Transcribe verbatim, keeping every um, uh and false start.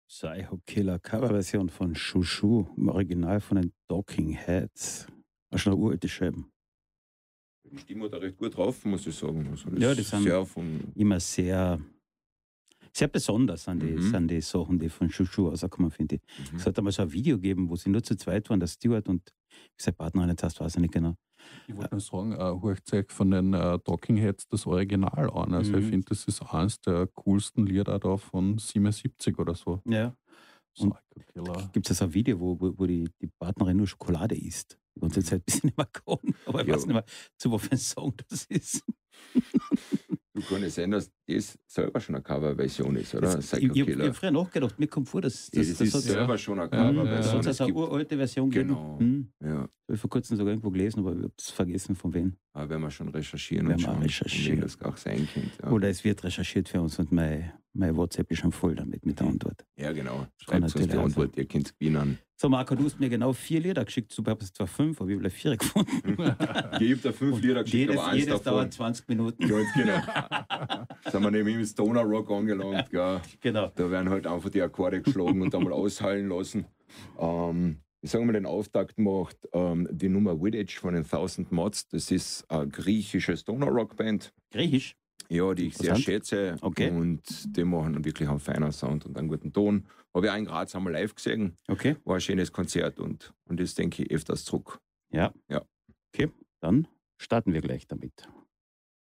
Psycho Killer, Coverversion von Chouchou, im Original von den Talking Heads. Das ist schon eine uralte Scheiben. Die Stimme da recht gut drauf, muss ich sagen. Also das Ja, die sind sehr von immer sehr, sehr besonders sind die, Mhm. sind die Sachen, die von Chouchou rauskommen, finde ich. Mhm. Es hat einmal so ein Video gegeben, wo sie nur zu zweit waren, der Stewart und seine Partnerin, jetzt heißt, weiß ich nicht genau. Ich wollte nur sagen, äh, hört euch von den äh, Talking Heads das Original an. Also Mhm. ich finde, das ist eines der coolsten Lieder da von siebenundsiebzig oder so. Ja. Und Psycho Killer. gibt es so ein Video, wo, wo, wo die, die Partnerin nur Schokolade isst. Die ganze Zeit bis ich nicht mehr kann. Aber ich Ja. weiß nicht mehr, zu was für ein Song das ist. Du kann es sein, dass das selber schon eine Coverversion ist, oder? Das, Psycho ich ich Killer. habe früher nachgedacht, mir kommt vor, dass Ja, das, das, das, ist hat, selber ja. schon eine Mhm, Coverversion. das ja. hat Es also eine gibt- uralte Version Genau. gegeben. Mhm. Ja, Habe ich vor kurzem sogar irgendwo gelesen, aber ich habe es vergessen, von wem. aber werden wir schon recherchieren Werden und wir auch schauen, recherchieren. wie das auch sein könnte. Ja, Oder es wird recherchiert für uns und mein, mein WhatsApp ist schon voll damit mit der Antwort. ja genau. Kann Schreibt uns die natürlich auch Antwort, ihr könnt gewinnen. So, Marco, du hast mir genau vier Lieder geschickt. Super, ich habe es zwar fünf, aber ich habe vier gefunden. Ich habe da fünf Lieder geschickt, jedes aber eins jedes davon. dauert zwanzig Minuten. Ganz genau. Sind wir nämlich im Stoner Rock angelangt. Gell. Genau. Da werden halt einfach die Akkorde geschlagen und einmal aushallen lassen. Ähm, ich sage mal, den Auftakt macht ähm, die Nummer Widditch von den Thousand Mods. Das ist eine griechische Stoner Rock Band. Griechisch. Ja, die ich sehr Interessant. schätze. Okay. Und die machen dann wirklich einen feinen Sound und einen guten Ton. Habe ich auch in Graz einmal live gesehen. Okay. War ein schönes Konzert und, und das denke ich öfters zurück. Ja. Ja. Okay, dann starten wir gleich damit.